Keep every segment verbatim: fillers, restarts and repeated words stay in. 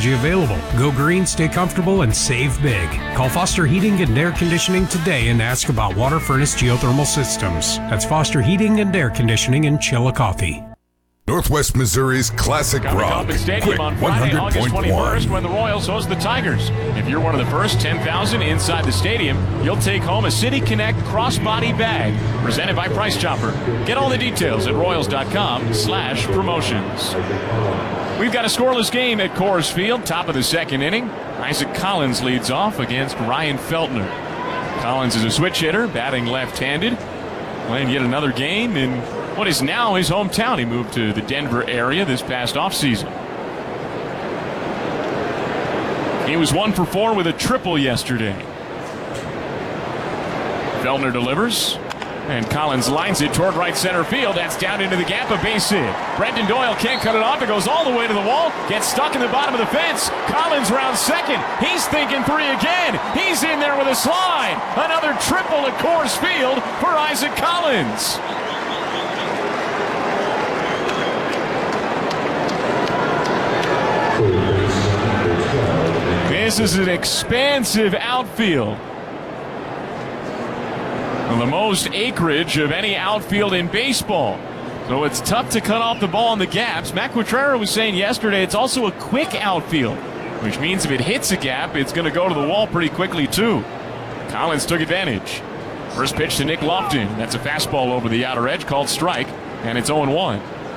technology available. Go green, stay comfortable, and save big. Call Foster Heating and Air Conditioning today and ask about water furnace geothermal systems. That's Foster Heating and Air Conditioning in Chillicothe. Northwest Missouri's classic Coming rock. up at Stadium Quick on Friday, August one hundred point twenty-first, one. when the Royals host the Tigers. If you're one of the first ten thousand inside the stadium, you'll take home a City Connect crossbody bag presented by Price Chopper. Get all the details at royals.com slash promotions. We've got a scoreless game at Coors Field, top of the second inning. Isaac Collins leads off against Ryan Feltner. Collins is a switch hitter, batting left-handed, playing yet another game in what is now his hometown. He moved to the Denver area this past offseason. He was one for four with a triple yesterday. Feltner delivers, and Collins lines it toward right center field. That's down into the gap, a base hit. Brendan Doyle can't cut it off. It goes all the way to the wall, gets stuck in the bottom of the fence. Collins rounds second. He's thinking three again. He's in there with a slide. Another triple at Coors Field for Isaac Collins. This is an expansive outfield. The most acreage of any outfield in baseball. So it's tough to cut off the ball in the gaps. Matt Quatrera was saying yesterday it's also a quick outfield, which means if it hits a gap, it's going to go to the wall pretty quickly too. Collins took advantage. First pitch to Nick Lofton. That's a fastball over the outer edge called strike, and it's oh one.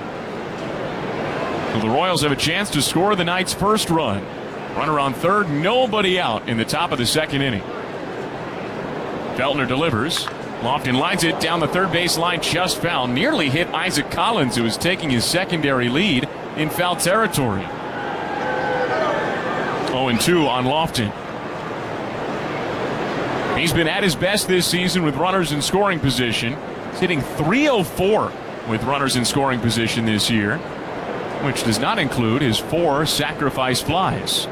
So the Royals have a chance to score the night's first run. Runner on third, nobody out in the top of the second inning. Feltner delivers. Lofton lines it down the third base line, just foul. Nearly hit Isaac Collins, who was taking his secondary lead in foul territory. oh two on Lofton. He's been at his best this season with runners in scoring position. He's hitting three oh four with runners in scoring position this year, which does not include his four sacrifice flies.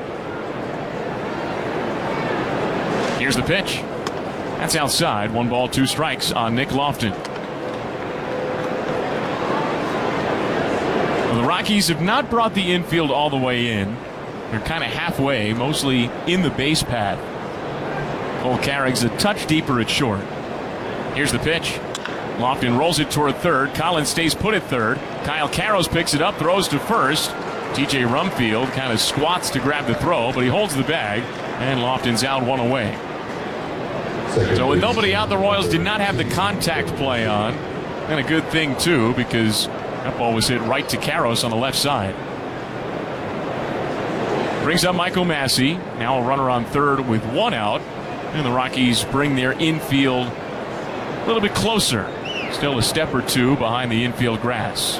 Here's the pitch. That's outside. One ball, two strikes on Nick Lofton. Well, the Rockies have not brought the infield all the way in. They're kind of halfway, mostly in the base path. Cole Carrick's a touch deeper at short. Here's the pitch. Lofton rolls it toward third. Collins stays put at third. Kyle Karros picks it up, throws to first. T J Rumfield kind of squats to grab the throw, but he holds the bag, and Lofton's out one away. So with nobody out, the Royals did not have the contact play on. And a good thing, too, because that ball was hit right to Karros on the left side. Brings up Michael Massey. Now a runner on third with one out. And the Rockies bring their infield a little bit closer. Still a step or two behind the infield grass.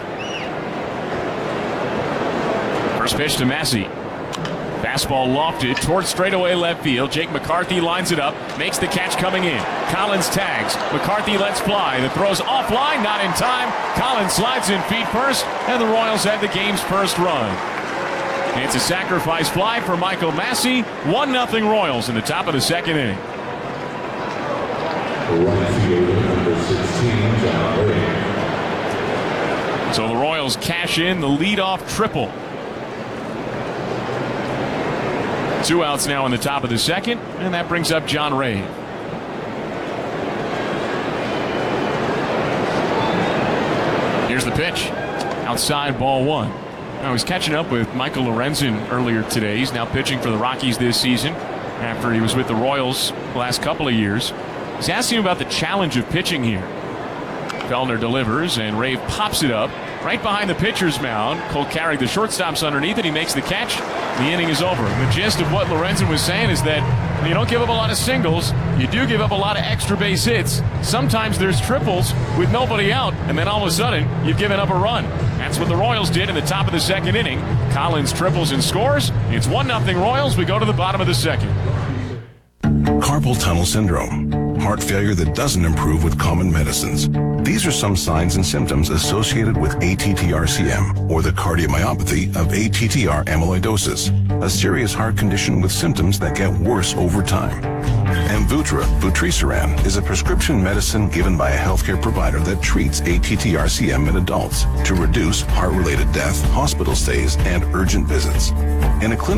First pitch to Massey. Fastball lofted towards straightaway left field. Jake McCarthy lines it up, makes the catch coming in. Collins tags. McCarthy lets fly. The throw's offline, not in time. Collins slides in feet first, and the Royals have the game's first run. It's a sacrifice fly for Michael Massey. one nothing Royals in the top of the second inning. So the Royals cash in the leadoff triple. Two outs now in the top of the second, and that brings up John Rave. Here's the pitch. Outside, ball one. Now he's catching up with Michael Lorenzen earlier today. He's now pitching for the Rockies this season after he was with the Royals the last couple of years. He's asking about the challenge of pitching here. Feltner delivers, and Rave pops it up right behind the pitcher's mound. Cole Carrick, the shortstop's underneath it. He makes the catch. The inning is over. The gist of what Lorenzen was saying is that you don't give up a lot of singles. You do give up a lot of extra base hits. Sometimes there's triples with nobody out, and then all of a sudden you've given up a run. That's what the Royals did in the top of the second inning. Collins triples and scores. It's one nothing Royals. We go to the bottom of the second. Carpal tunnel syndrome. Heart failure that doesn't improve with common medicines. These are some signs and symptoms associated with A T T R C M, or the cardiomyopathy of A T T R amyloidosis, a serious heart condition with symptoms that get worse over time. Amvuttra, vutrisiran, is a prescription medicine given by a healthcare provider that treats A T T R C M in adults to reduce heart-related death, hospital stays, and urgent visits. In a clinic